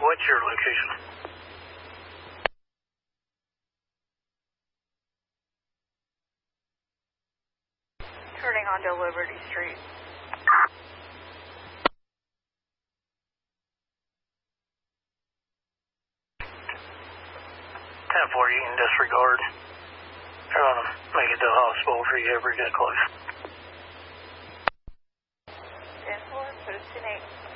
what's your location? Turning onto Liberty Street. 10-4, you can disregard. They're going to make it to the hospital for you ever get close. 10-4, put us in 8.